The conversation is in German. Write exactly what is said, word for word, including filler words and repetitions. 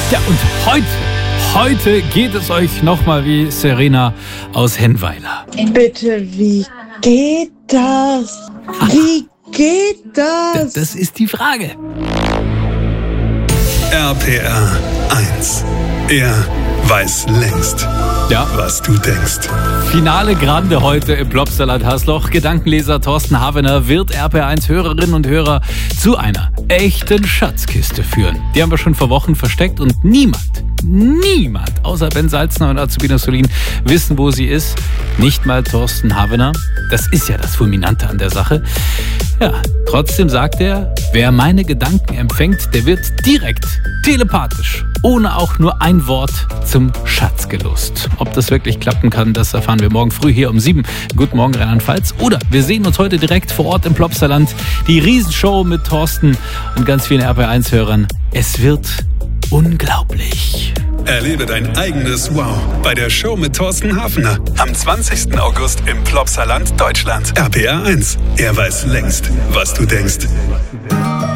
Ja, und heute, heute geht es euch nochmal wie Serena aus Hennweiler. Bitte, wie geht das? Wie geht das? Das ist die Frage. R P R eins. Er weiß längst, Ja. was du denkst. Finale Grande heute im Plopsalat Haßloch. Gedankenleser Thorsten Havener wird R P R eins Hörerinnen und Hörer zu einer echten Schatzkiste führen. Die haben wir schon vor Wochen versteckt und niemand, niemand außer Ben Salzner und Azubina Solin wissen, wo sie ist. Nicht mal Thorsten Havener. Das ist ja das Fulminante an der Sache. Ja, trotzdem sagt er, wer meine Gedanken empfängt, der wird direkt, telepathisch, ohne auch nur ein Wort zum Schatz gelost. Ob das wirklich klappen kann, das erfahren wir morgen früh hier um sieben. Guten Morgen Rheinland-Pfalz. Oder wir sehen uns heute direkt vor Ort im Plopsaland. Die Riesenshow mit Thorsten und ganz vielen R P R eins Hörern. Es wird unglaublich. Erlebe dein eigenes Wow bei der Show mit Thorsten Havener. Am zwanzigsten August im Plopsaland, Deutschland. R P R eins. Er weiß längst, was du denkst.